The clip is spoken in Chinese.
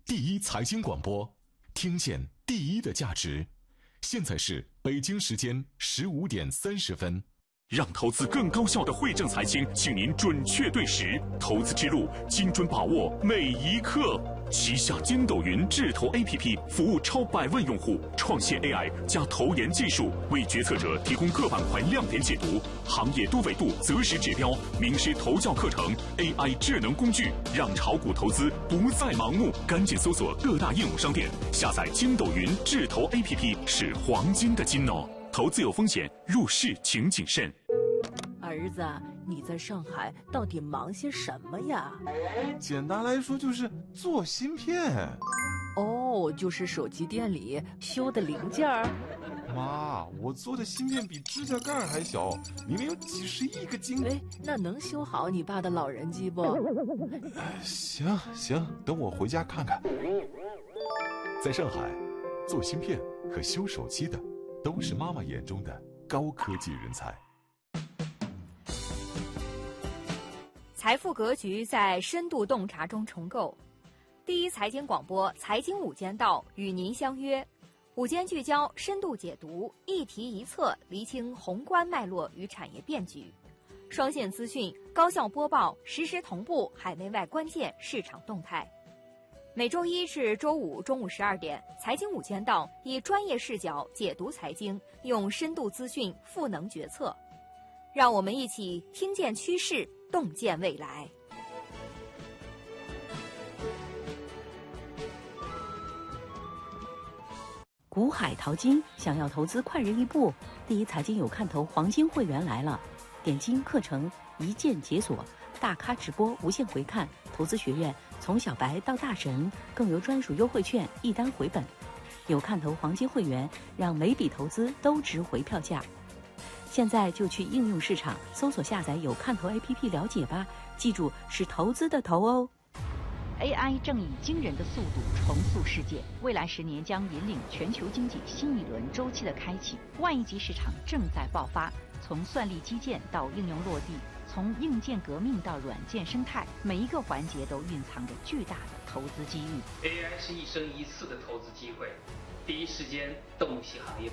第一财经广播，听见第一的价值。现在是北京时间15:30。 让投资更高效的惠正财经，请您准确对时，投资之路精准把握每一刻。旗下筋斗云智投 APP 服务超100万用户，创现 AI 加投研技术，为决策者提供各板块亮点解读、行业多维度择时指标、名师投教课程、AI 智能工具，让炒股投资不再盲目。赶紧搜索各大应用商店，下载筋斗云智投 APP， 是黄金的金哦。投资有风险，入市请谨慎。 儿子，你在上海到底忙些什么呀？ 简单来说就是做芯片。 哦，就是手机店里修的零件儿。 妈，我做的芯片比指甲盖还小，里面有几十亿个晶。 哎，那能修好你爸的老人机不？ 行，等我回家看看。 在上海，做芯片和修手机的都是妈妈眼中的高科技人才。 财富格局在深度洞察中重构。第一财经广播财经午间道与您相约，午间聚焦，深度解读，一题一策，厘清宏观脉络与产业变局，双线资讯，高效播报，实时同步海内外关键市场动态。每周一至周五中午12点，财经午间道以专业视角解读财经，用深度资讯赋能决策。让我们一起听见趋势，洞见未来。 股海淘金，想要投资快人一步，第一财经有看头黄金会员来了，点金课程一键解锁，大咖直播无限回看，投资学院从小白到大神，更有专属优惠券一单回本。有看头黄金会员，让每笔投资都值回票价。现在就去应用市场搜索下载有看头 APP 了解吧，记住是投资的投哦。 AI 正以惊人的速度重塑世界，未来10年将引领全球经济新一轮周期的开启。万亿级市场正在爆发，从算力基建到应用落地，从硬件革命到软件生态，每一个环节都蕴藏着巨大的投资机遇。 AI 是一生一次的投资机会，第一时间洞悉行业